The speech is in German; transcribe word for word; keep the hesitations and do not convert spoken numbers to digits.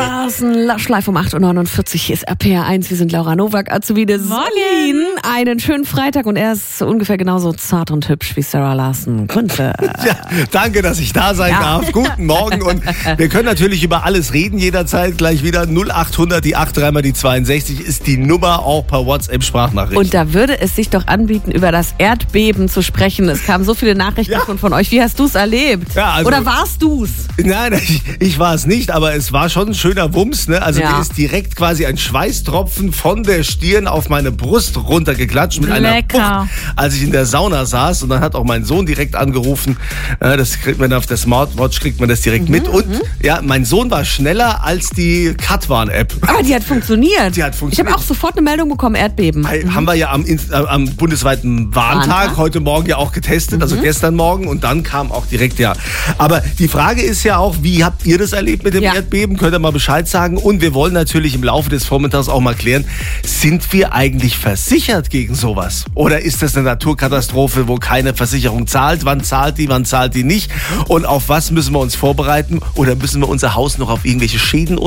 Larsen, Lush live um acht Uhr neunundvierzig ist R P R eins. Wir sind Laura Nowak, Azubine Solin. Einen schönen Freitag und er ist ungefähr genauso zart und hübsch wie Sarah Larsen könnte. Ja, danke, dass ich da sein Ja. darf. Guten Morgen und wir können natürlich über alles reden jederzeit. Gleich wieder null acht hundert, die acht drei mal die zweiundsechzig ist die Nummer, auch per WhatsApp-Sprachnachricht. Und da würde es sich doch anbieten, über das Erdbeben zu sprechen. Es kamen so viele Nachrichten Ja. von, von euch. Wie hast du es erlebt? Ja, also- Oder warst du's? Nein, ich, ich war es nicht, aber es war schon ein schöner Wumms. Ne? Also Ja. mir ist direkt quasi ein Schweißtropfen von der Stirn auf meine Brust runtergeklatscht mit einer Lecker. Wucht, als ich in der Sauna saß. Und dann hat auch mein Sohn direkt angerufen. Äh, Das kriegt man auf der Smartwatch, kriegt man das direkt mit. Und ja, mein Sohn war schneller als die Katwan-App. Aber die hat funktioniert. Die hat funktioniert. Ich habe auch sofort eine Meldung bekommen, Erdbeben. Hey, Haben wir ja am, Inst- äh, am bundesweiten Warntag Warntag. heute Morgen ja auch getestet, also gestern Morgen und dann kam auch direkt ja. Aber die Frage ist ja auch, wie habt ihr das erlebt mit dem Ja. Erdbeben? Könnt ihr mal Bescheid sagen? Und wir wollen natürlich im Laufe des Vormittags auch mal klären, sind wir eigentlich versichert gegen sowas? Oder ist das eine Naturkatastrophe, wo keine Versicherung zahlt? Wann zahlt die, wann zahlt die nicht? Und auf was müssen wir uns vorbereiten? Oder müssen wir unser Haus noch auf irgendwelche Schäden